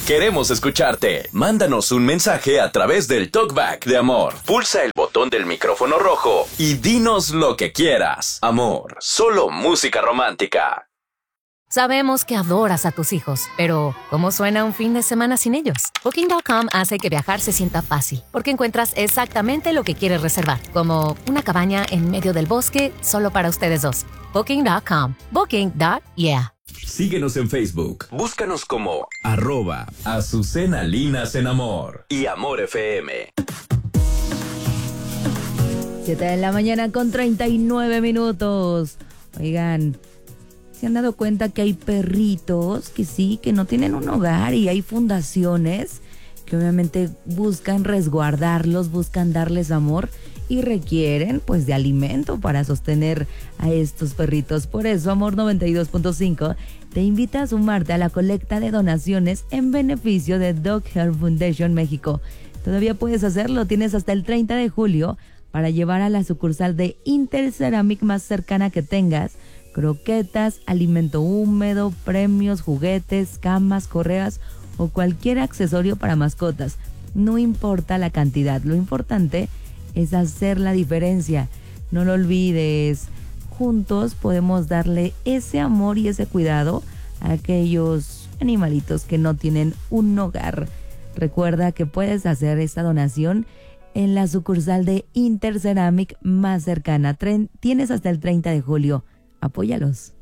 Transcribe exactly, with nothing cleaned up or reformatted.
Queremos escucharte. Mándanos un mensaje a través del TalkBack de Amor. Pulsa el botón del micrófono rojo y dinos lo que quieras. Amor, solo música romántica. Sabemos que adoras a tus hijos, pero ¿cómo suena un fin de semana sin ellos? Booking punto com hace que viajar se sienta fácil, porque encuentras exactamente lo que quieres reservar, como una cabaña en medio del bosque solo para ustedes dos. Booking punto com. Booking. Yeah. Síguenos en Facebook. Búscanos como arroba Azucena Linas en Amor y Amor F M. siete de la mañana con treinta y nueve minutos. Oigan, ¿se han dado cuenta que hay perritos que sí, que no tienen un hogar, y hay fundaciones que obviamente buscan resguardarlos, buscan darles amor y requieren pues de alimento para sostener a estos perritos? Por eso Amor noventa y dos punto cinco te invita a sumarte a la colecta de donaciones en beneficio de Dog Health Foundation México. Todavía puedes hacerlo, tienes hasta el treinta de julio para llevar a la sucursal de Interceramic más cercana que tengas croquetas, alimento húmedo, premios, juguetes, camas, correas o cualquier accesorio para mascotas. No importa la cantidad, lo importante es hacer la diferencia. No lo olvides. Juntos podemos darle ese amor y ese cuidado a aquellos animalitos que no tienen un hogar. Recuerda que puedes hacer esta donación en la sucursal de Interceramic más cercana. Tren, tienes hasta el treinta de julio. Apóyalos.